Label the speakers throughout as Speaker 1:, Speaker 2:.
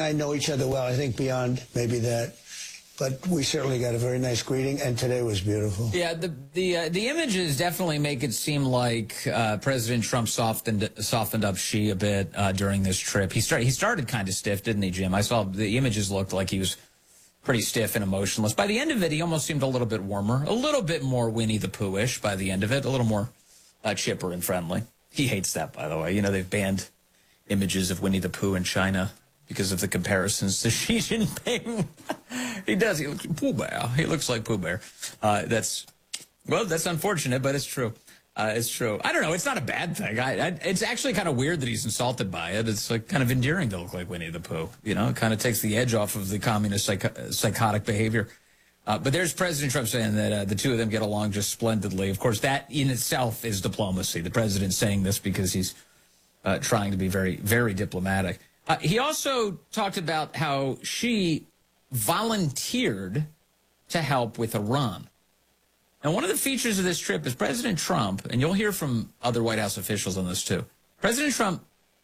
Speaker 1: I know each other well. I think beyond maybe that. But we certainly got a very nice greeting, and today was beautiful.
Speaker 2: Yeah, the images definitely make it seem like President Trump softened up Xi a bit during this trip. He started kind of stiff, didn't he, Jim? I saw the images looked like he was pretty stiff and emotionless. By the end of it, he almost seemed a little bit warmer, a little bit more Winnie the Pooh-ish by the end of it, a little more chipper and friendly. He hates that, by the way. You know, they've banned images of Winnie the Pooh in China because of the comparisons to Xi Jinping. He does. He looks like Pooh Bear. He looks like Pooh Bear. That's unfortunate, but it's true. It's true. I don't know. It's not a bad thing. It's actually kind of weird that he's insulted by it. It's like kind of endearing to look like Winnie the Pooh. You know, it kind of takes the edge off of the communist psychotic behavior. But there's President Trump saying that the two of them get along just splendidly. Of course, that in itself is diplomacy. The president saying this because he's trying to be very, very diplomatic. He also talked about how Xi volunteered to help with Iran. And one of the features of this trip is President Trump, and you'll hear from other White House officials on this too. President Trump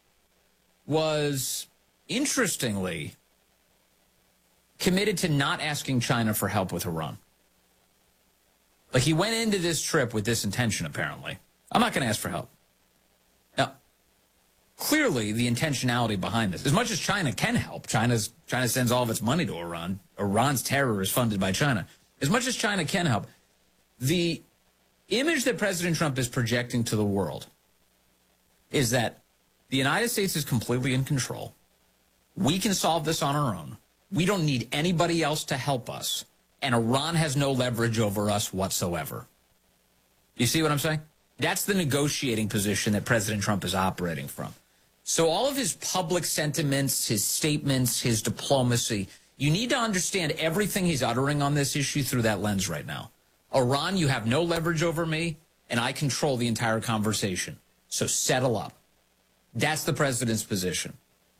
Speaker 2: was, interestingly, committed to not asking China for help with Iran. Like, he went into this trip with this intention, apparently. I'm not going to ask for help. Now, clearly, the intentionality behind this, as much as China can help, China sends all of its money to Iran. Iran's terror is funded by China. As much as China can help, the image that President Trump is projecting to the world is that the United States is completely in control. We can solve this on our own. We don't need anybody else to help us. And Iran has no leverage over us whatsoever. You see what I'm saying? That's the negotiating position that President Trump is operating from. So all of his public sentiments, his statements, his diplomacy, you need to understand everything he's uttering on this issue through that lens right now. Iran, you have no leverage over me, and I control the entire conversation. So settle up. That's the president's position.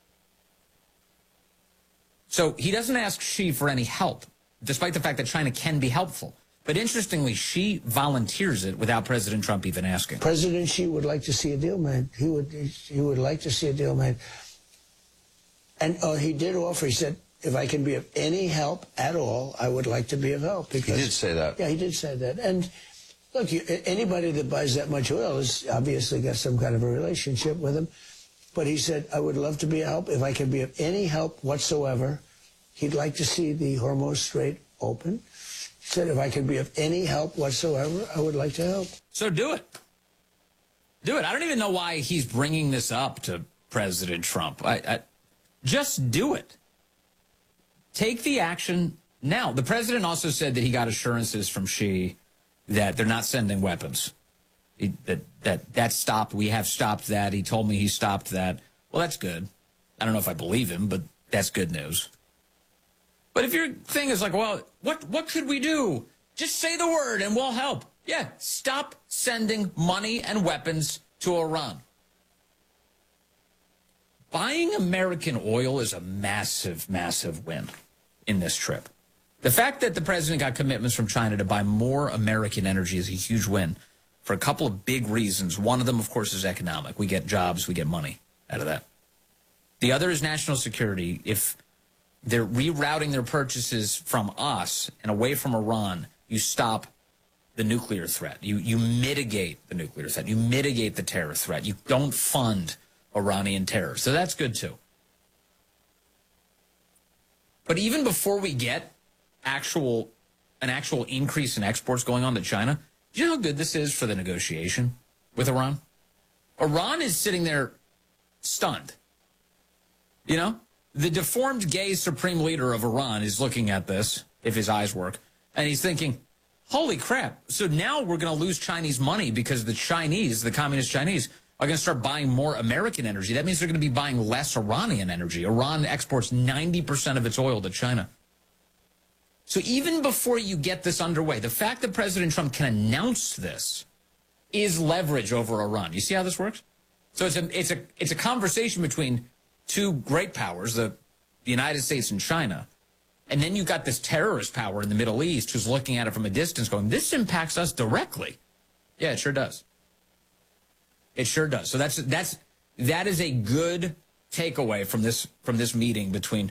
Speaker 2: So he doesn't ask Xi for any help, despite the fact that China can be helpful. But interestingly, Xi volunteers it without President Trump even asking.
Speaker 1: President Xi would like to see a deal made. He would like to see a deal made. And he did offer, he said, if I can be of any help at all, I would like to be of help. Because,
Speaker 3: he did say that.
Speaker 1: Yeah, he did say that. And look, anybody that buys that much oil has obviously got some kind of a relationship with him. But he said, I would love to be of help. If I can be of any help whatsoever, he'd like to see the Hormuz Strait open. He said, if I could be of any help whatsoever, I would like to help.
Speaker 2: So do it. Do it. I don't even know why he's bringing this up to President Trump. Just do it. Take the action now. The president also said that he got assurances from Xi that they're not sending weapons. That stopped. We have stopped that. He told me he stopped that. Well, that's good. I don't know if I believe him, but that's good news. But if your thing is like, well, what could we do? Just say the word and we'll help. Yeah, stop sending money and weapons to Iran. Buying American oil is a massive, massive win in this trip. The fact that the president got commitments from China to buy more American energy is a huge win for a couple of big reasons. One of them, of course, is economic. We get jobs, we get money out of that. The other is national security. If they're rerouting their purchases from us and away from Iran, you stop the nuclear threat. You mitigate the nuclear threat. You mitigate the terror threat. You don't fund Iranian terror. So that's good, too. But even before we get an actual increase in exports going on to China, do you know how good this is for the negotiation with Iran? Iran is sitting there stunned. You know? The deformed gay supreme leader of Iran is looking at this, if his eyes work, and he's thinking, holy crap, so now we're going to lose Chinese money because the Chinese, the communist Chinese, are going to start buying more American energy. That means they're going to be buying less Iranian energy. Iran exports 90% of its oil to China. So even before you get this underway, the fact that President Trump can announce this is leverage over Iran. You see how this works? So it's a conversation between two great powers, the United States and China. And then you've got this terrorist power in the Middle East who's looking at it from a distance going, this impacts us directly. Yeah, it sure does. It sure does. So that is a good takeaway from this meeting between